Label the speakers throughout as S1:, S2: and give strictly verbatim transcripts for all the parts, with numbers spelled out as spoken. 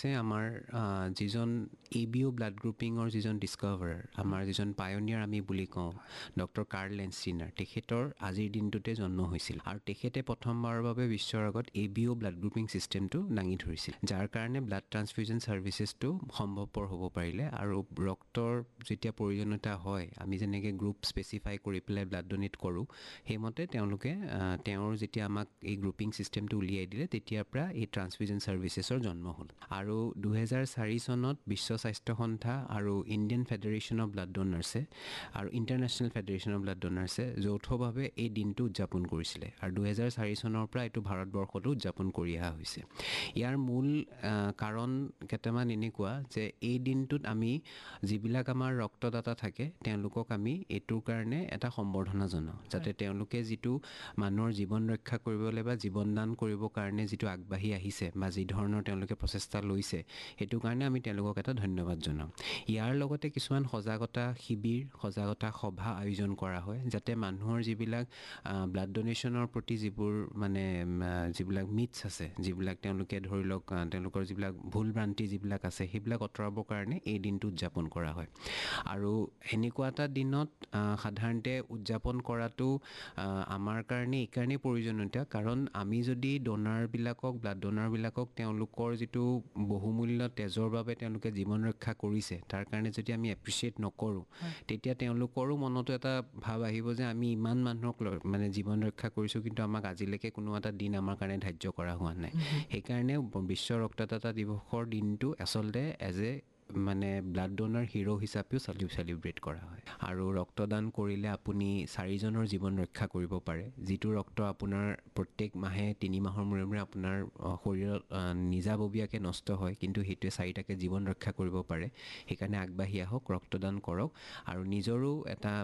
S1: হৈছে আমাৰ যিজন এ বি অ' ব্লাড গ্ৰুপিঙৰ যিজন ডিস্কভাৰ, আমাৰ যিজন পায়নিয়াৰ আমি বুলি কওঁ, ডক্টৰ কাৰ্ল লেণ্ডষ্টিনাৰ, তেখেতৰ আজিৰ দিনটোতে জন্ম হৈছিল আৰু তেখেতে প্ৰথমবাৰৰ বাবে বিশ্বৰ আগত A B O' blood grouping ছিষ্টেমটো দাঙি ধৰিছিল, যাৰ কাৰণে ব্লাড ট্ৰান্সফিউজন ছাৰ্ভিচেছটো সম্ভৱপৰ হ'ব পাৰিলে। আৰু ৰক্তৰ যেতিয়া প্ৰয়োজনীয়তা হয়, আমি যেনেকৈ গ্ৰুপ স্পেচিফাই কৰি পেলাই ব্লাড ডনেট কৰোঁ, সেইমতে তেওঁলোকে তেওঁৰ যেতিয়া আমাক এই গ্ৰুপিং ছিষ্টেমটো উলিয়াই দিলে, তেতিয়াৰ পৰা এই ট্ৰান্সফিউজন ছাৰ্ভিচেছৰ জন্ম হ'ল। আৰু দুহেজাৰ চাৰি চনত বিশ্ব স্বাস্থ্য সংস্থা আৰু ইণ্ডিয়ান ফেডাৰেশ্যন অফ ব্লাড ডনাৰ্ছে আৰু ইণ্টাৰনেশ্যনেল ফেডাৰেশ্যন অফ ব্লাড ডনাৰ্ছে যৌথভাৱে এই দিনটো উদযাপন কৰিছিলে আৰু দুহেজাৰ চাৰি চনৰ পৰা এইটো ভাৰতবৰ্ষতো উদযাপন কৰি অহা হৈছে। ইয়াৰ মূল কাৰণ কেইটামান এনেকুৱা যে এই দিনটোত আমি যিবিলাক আমাৰ ৰক্তদাতা থাকে, তেওঁলোকক আমি এইটোৰ কাৰণে এটা সম্বৰ্ধনা জনাওঁ, যাতে তেওঁলোকে যিটো মানুহৰ জীৱন ৰক্ষা কৰিবলৈ বা জীৱন দান কৰিবৰ কাৰণে যিটো আগবাঢ়ি আহিছে বা যি ধৰণৰ তেওঁলোকে প্ৰচেষ্টা লৈছে, সেইটো কাৰণে আমি তেওঁলোকক এটা ধন্যবাদ জনাওঁ। ইয়াৰ লগতে কিছুমান সজাগতা শিবিৰ, সজাগতা সভা আয়োজন কৰা হয়, যাতে মানুহৰ যিবিলাক ব্লাড ডনেশ্যনৰ প্ৰতি যিবোৰ মানে যিবিলাক মিথছ আছে, যিবিলাক তেওঁলোকে ধৰি লওক তেওঁলোকৰ যিবিলাক ভুল ভ্ৰান্তি যিবিলাক আছে, সেইবিলাক আঁতৰাবৰ কাৰণে এই দিনটো উদযাপন কৰা হয়। আৰু এনেকুৱা এটা দিনত সাধাৰণতে উদযাপন কৰাটো আমাৰ কাৰণে এইকাৰণেই প্ৰয়োজনীয়তা, কাৰণ আমি যদি ডনাৰবিলাকক ব্লাড ডনাৰবিলাকক তেওঁলোকৰ যিটো বহুমূল্য তেজৰ বাবে তেওঁলোকে জীৱন ৰক্ষা কৰিছে, তাৰ কাৰণে যদি আমি এপ্ৰিচিয়েট নকৰোঁ, তেতিয়া তেওঁলোকৰো মনতো এটা ভাৱ আহিব যে আমি ইমান মানুহক মানে জীৱন ৰক্ষা কৰিছোঁ, কিন্তু আমাক আজিলৈকে কোনো এটা দিন আমাৰ কাৰণে ধাৰ্য কৰা হোৱা নাই। সেইকাৰণে বিশ্ব ৰক্তদাতা দিৱসৰ দিনটো আচলতে এজ এ মানে ব্লাড ডনাৰ হিৰ' হিচাপেও চেলিব্ৰেট কৰা হয়। আৰু ৰক্তদান কৰিলে আপুনি চাৰিজনৰ জীৱন ৰক্ষা কৰিব পাৰে। যিটো ৰক্ত আপোনাৰ প্ৰত্যেক মাহে তিনি মাহৰ মূৰে মূৰে আপোনাৰ শৰীৰত নিজাববীয়াকৈ নষ্ট হয়, কিন্তু সেইটোৱে চাৰিটাকে জীৱন ৰক্ষা কৰিব পাৰে। সেইকাৰণে আগবাঢ়ি আহক, ৰক্তদান কৰক আৰু নিজৰো এটা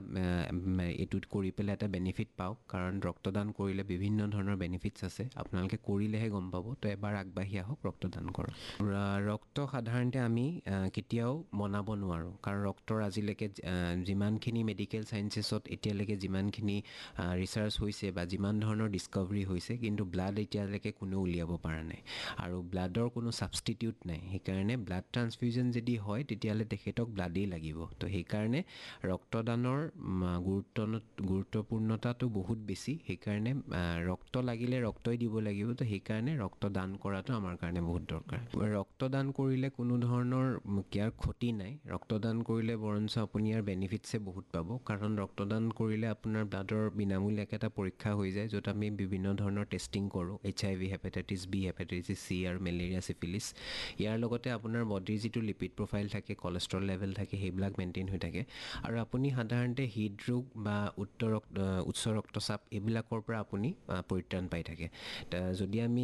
S1: এইটোত কৰি পেলাই এটা বেনিফিট পাওক, কাৰণ ৰক্তদান কৰিলে বিভিন্ন ধৰণৰ বেনিফিটছ আছে, আপোনালোকে কৰিলেহে গম পাব। তো এবাৰ আগবাঢ়ি আহক, ৰক্তদান কৰক। ৰক্ত সাধাৰণতে আমি কেতিয়াও বনাব নোৱাৰোঁ, কাৰণ ৰক্তৰ আজিলৈকে যিমানখিনি মেডিকেল চায়েন্সেছত এতিয়ালৈকে যিমানখিনি ৰিচাৰ্চ হৈছে বা যিমান ধৰণৰ ডিস্কভাৰী হৈছে, কিন্তু ব্লাড এতিয়ালৈকে কোনেও উলিয়াব পৰা নাই আৰু ব্লাডৰ কোনো ছাবষ্টিটিউট নাই। সেইকাৰণে ব্লাড ট্ৰান্সফিউজন যদি হয়, তেতিয়াহ'লে তেখেতক ব্লাডেই লাগিব। তো সেইকাৰণে ৰক্তদানৰ গুৰুত্ব গুৰুত্বপূৰ্ণতাটো বহুত বেছি। সেইকাৰণে ৰক্ত লাগিলে ৰক্তই দিব লাগিব, তো সেইকাৰণে ৰক্তদান কৰাটো আমাৰ কাৰণে বহুত দৰকাৰ। ৰক্তদান কৰিলে কোনো ধৰণৰ ইয়াৰ ক্ষতি নাই, ৰক্তদান কৰিলে বৰঞ্চ আপুনি ইয়াৰ বেনিফিটছে বহুত পাব, কাৰণ ৰক্তদান কৰিলে আপোনাৰ ব্লাডৰ বিনামূলীয়াকৈ এটা পৰীক্ষা হৈ যায়, য'ত আমি বিভিন্ন ধৰণৰ টেষ্টিং কৰোঁ, এইচ আই V, hepatitis B, hepatitis C আৰু মেলেৰিয়া, চিফিলিছ। ইয়াৰ লগতে আপোনাৰ বডিৰ যিটো লিপিড প্ৰফাইল থাকে, কলেষ্ট্ৰল লেভেল থাকে, সেইবিলাক মেইনটেইন হৈ থাকে। আৰু আপুনি সাধাৰণতে হৃদৰোগ বা উচ্চ ৰক্ত উচ্চ ৰক্তচাপ এইবিলাকৰ পৰা আপুনি পৰিত্ৰাণ পাই থাকে। যদি আমি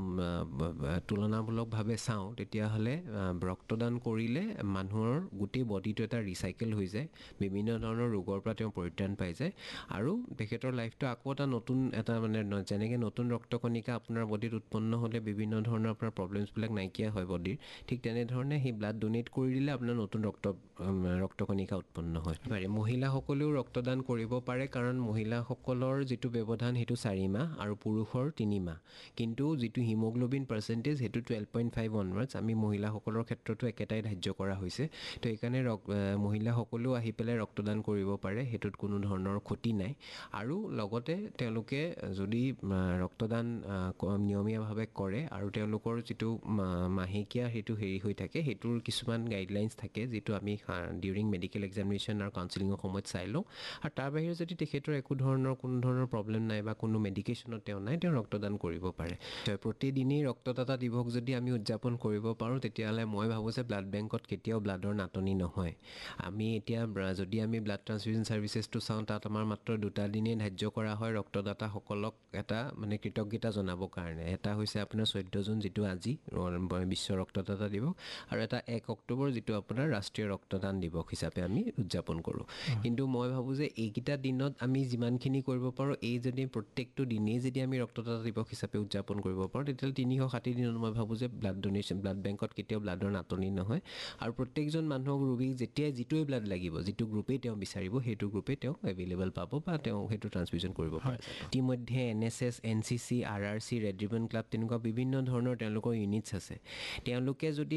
S1: তুলনামূলকভাৱে চাওঁ, তেতিয়াহ'লে ৰক্তদান কৰিলে মানুহৰ গোটেই বডিটো এটা ৰিচাইকেল হৈ যায়, বিভিন্ন ধৰণৰ ৰোগৰ পৰা তেওঁ পৰিত্ৰাণ পাই যায় আৰু তেখেতৰ লাইফটো আকৌ এটা নতুন এটা মানে যেনেকৈ নতুন ৰক্তকণিকা আপোনাৰ বডিত উৎপন্ন হ'লে বিভিন্ন ধৰণৰ আপোনাৰ প্ৰব্লেমছবিলাক নাইকিয়া হয় বডিৰ, ঠিক তেনেধৰণে সেই ব্লাড ডনেট কৰি দিলে আপোনাৰ নতুন ৰক্ত ৰক্তকণিকা উৎপন্ন হয় পাৰে। মহিলাসকলেও ৰক্তদান কৰিব পাৰে, কাৰণ মহিলাসকলৰ যিটো ব্যৱধান সেইটো চাৰি মাহ আৰু পুৰুষৰ তিনি মাহ, কিন্তু যিটো হিমোগ্ল'বিন পাৰ্চেণ্টেজ সেইটো টুৱেল্ভ পইণ্ট ফাইভ অনৱাৰ্ডছ আমি মহিলাসকলৰ ক্ষেত্ৰতো একেটাই ধাৰ্য কৰা হৈছে। তো সেইকাৰণে মহিলাসকলেও আহি পেলাই ৰক্তদান কৰিব পাৰে, সেইটোত কোনো ধৰণৰ ক্ষতি নাই। আৰু লগতে তেওঁলোকে যদি ৰক্তদান নিয়মীয়াভাৱে কৰে আৰু তেওঁলোকৰ যিটো মাহেকীয়া সেইটো হেৰি হৈ থাকে, সেইটোৰ কিছুমান গাইডলাইনছ থাকে, যিটো আমি ডিউৰিং মেডিকেল এক্সামিনেশ্যন আৰু কাউন্সেলিঙৰ সময়ত চাই লওঁ। আৰু তাৰ বাহিৰে যদি তেখেতৰ একো ধৰণৰ কোনো ধৰণৰ প্ৰব্লেম নাই বা কোনো মেডিকেশ্যনত তেওঁ নাই, তেওঁ ৰক্তদান কৰিব পাৰে। প্ৰতিদিনেই ৰক্তদাতা দিৱস যদি আমি উদযাপন কৰিব পাৰোঁ, তেতিয়াহ'লে মই ভাবোঁ যে ব্লাড বেংকত কেতিয়াও ব্লাডৰ নাটনি নহয়। আমি এতিয়া যদি আমি ব্লাড ট্ৰান্সফিউজন ছাৰ্ভিচেছটো চাওঁ, তাত আমাৰ মাত্ৰ দুটা দিনেই ধাৰ্য কৰা হয় ৰক্তদাতাসকলক এটা মানে কৃতজ্ঞতা জনাবৰ কাৰণে। এটা হৈছে আপোনাৰ চৈধ্য জুন, যিটো আজি বিশ্ব ৰক্তদাতা দিৱস, আৰু এটা এক অক্টোবৰ, যিটো আপোনাৰ ৰাষ্ট্ৰীয় ৰক্তদান দিৱস হিচাপে আমি উদযাপন কৰোঁ। কিন্তু মই ভাবোঁ যে এইকেইটা দিনত আমি যিমানখিনি কৰিব পাৰোঁ, এই যদি প্ৰত্যেকটো দিনেই যদি আমি ৰক্তদাতা দিৱস হিচাপে উদযাপন কৰিব পাৰোঁ, তেতিয়াহ'লে তিনিশ ষাঠি দিনত মই ভাবোঁ যে ব্লাড ডনেশ্যন ব্লাড বেংকত কেতিয়াও ব্লাডৰ নাটনি নহয়। আৰু প্ৰত্যেকজন মানুহক ৰোগীক যেতিয়াই যিটোৱে ব্লাড লাগিব, যিটো গ্ৰুপেই তেওঁ বিচাৰিব, সেইটো গ্ৰুপেই তেওঁ এভেইলেবল পাব বা তেওঁ সেইটো ট্ৰান্সফিউজন কৰিব পাৰে। ইতিমধ্যে N S S, N C C, R R C, red ribbon club, তেনেকুৱা বিভিন্ন ধৰণৰ তেওঁলোকৰ ইউনিটছ আছে। তেওঁলোকে যদি